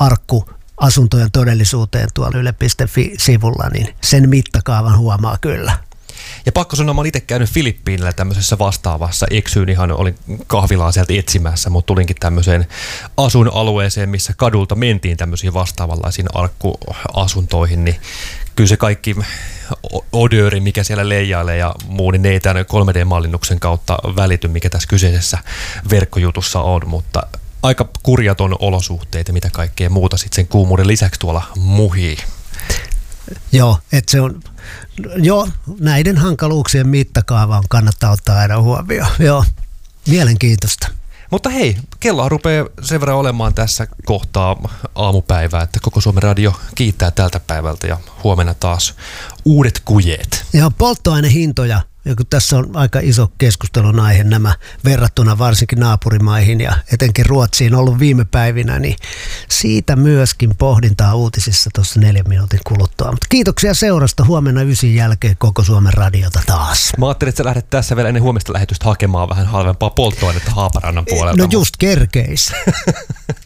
arkku asuntojen todellisuuteen tuolla yle.fi-sivulla, niin sen mittakaavan huomaa kyllä. Ja pakko sanoa, mä olen itse käynyt Filippiinillä tämmöisessä vastaavassa. Eksyin ihan, olin kahvilaa sieltä etsimässä, mutta tulinkin tämmöiseen asuinalueeseen, missä kadulta mentiin tämmöisiin vastaavanlaisiin arkkuasuntoihin, niin kyllä se kaikki odööri, mikä siellä leijailee ja muu, niin ne ei tämän 3D-mallinnuksen kautta välity, mikä tässä kyseisessä verkkojutussa on, mutta aika kurjaton olosuhteet ja mitä kaikkea muuta sitten sen kuumuuden lisäksi tuolla muhii. Joo, että se on, näiden hankaluuksien mittakaavaan kannattaa ottaa aina huomioon. Joo, mielenkiintoista. Mutta hei, kello rupeaa sen verran olemaan tässä kohtaa aamupäivää, että koko Suomen radio kiittää tältä päivältä ja huomenna taas uudet kujeet. Ja polttoainehintoja, ja kun tässä on aika iso keskustelun aihe nämä verrattuna varsinkin naapurimaihin ja etenkin Ruotsiin ollut viime päivinä, niin siitä myöskin pohdintaa uutisissa tuossa 4 minuutin kuluttua. Mutta kiitoksia seurasta, huomenna 9 jälkeen koko Suomen radiota taas. Mä ajattelin, että sä lähdet tässä vielä ennen huomista lähetystä hakemaan vähän halvempaa polttoainetta Haaparannan puolelta. No just kerkeis.